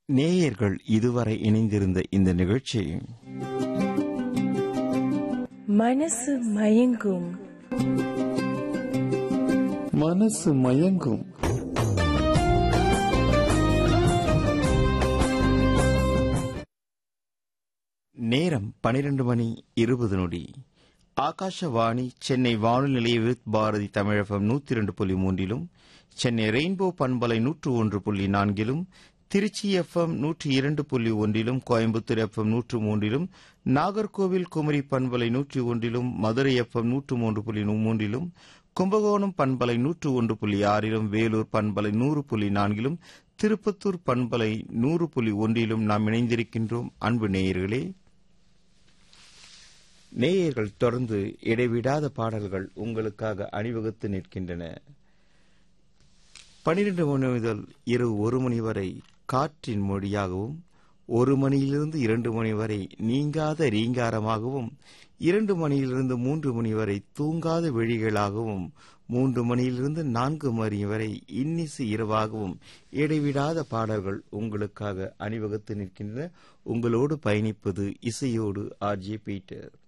நேயர்கள் இதுவரை இணைந்திருந்த இந்த நிகழ்ச்சி மனசு மயங்கும். மனசு மயங்கும். நேரம் 12:20. ஆகாஷவாணி சென்னை வானொலி நிலைய with Bharathi Tamilagam 102.3, Chennai rainbow பண்பலை 101.4, திருச்சி FM 102.1, கோயம்புத்தூர் FM 103, நாகர்கோவில் குமரி பண்பலை 101, மதுரை FM 103.3, கும்பகோணம் பண்பலை 101.6, வேலூர் பண்பலை 100.4, திருப்பத்தூர் பண்பலை 100.1 நாம் இணைந்திருக்கின்றோம். அன்பு நேயர்களே, நேயர்கள் தொடர்ந்து இடைவிடாத பாடல்கள் உங்களுக்காக அணிவகுத்து நிற்கின்றன. 12 மணி முதல் இரவு 1 மணி வரை காற்றின் மொழியாகவும், 1 மணியிலிருந்து 2 மணி வரை நீங்காத ரீங்காரமாகவும், 2 மணியிலிருந்து 3 மணி வரை தூங்காத விழிகளாகவும், 3 மணியிலிருந்து 4 மணி வரை இன்னிசு இரவாகவும் இடைவிடாத பாடல்கள் உங்களுக்காக அணிவகுத்து நிற்கின்றன. உங்களோடு பயணிப்பது இசையோடு ஆர்ஜே பீட்டர்.